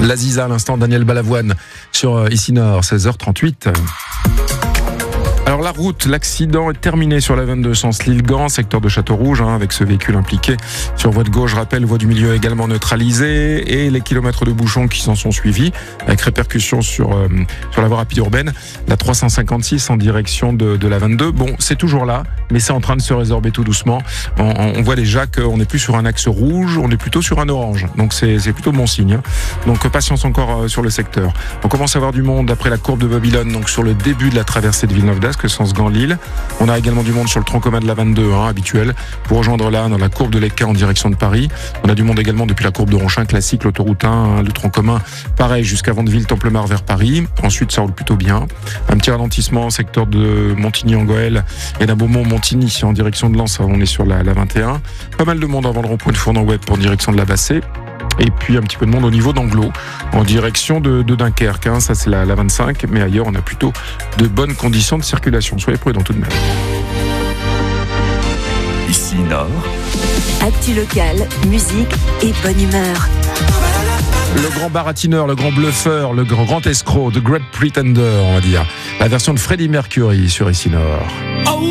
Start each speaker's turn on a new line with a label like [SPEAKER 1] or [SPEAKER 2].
[SPEAKER 1] L'Aziza à l'instant, Daniel Balavoine sur Ici Nord, 16h38. Alors la route, l'accident est terminé sur la 22 sens Lille-Gand, secteur de Château-Rouge, avec ce véhicule impliqué sur voie de gauche. Je rappelle, voie du milieu également neutralisée et les kilomètres de bouchons qui s'en sont suivis avec répercussion sur la voie rapide urbaine, la 356 en direction de la 22. Bon, c'est toujours là, mais c'est en train de se résorber tout doucement. On voit déjà qu'on n'est plus sur un axe rouge, on est plutôt sur un orange. Donc c'est plutôt bon signe. Donc patience encore sur le secteur. On commence à avoir du monde après la courbe de Babylone, donc sur le début de la traversée de Villeneuve-d'Ascq, sens Gand-Lille. On a également du monde sur le tronc commun de la 22, habituel, pour rejoindre là, dans la courbe de l'Équin en direction de Paris. On a du monde également depuis la courbe de Ronchin, classique, l'autoroute 1, le tronc commun, pareil, jusqu'à Vandeville-Templemar vers Paris. Ensuite, ça roule plutôt bien. Un petit ralentissement, secteur de Montigny-en-Goël et d'Abeaumont-Montigny, en direction de Lens, on est sur la 21. Pas mal de monde avant le rond-point de Fournan-Web pour direction de la Bassée. Et puis un petit peu de monde au niveau d'Anglo, en direction de Dunkerque. Ça c'est la 25, mais ailleurs on a plutôt de bonnes conditions de circulation. Soyez prudents tout de même.
[SPEAKER 2] Ici Nord.
[SPEAKER 3] Actu locale, musique et bonne humeur.
[SPEAKER 1] Le grand baratineur, le grand bluffeur, le grand escroc, The Great Pretender, on va dire. La version de Freddie Mercury sur Ici Nord.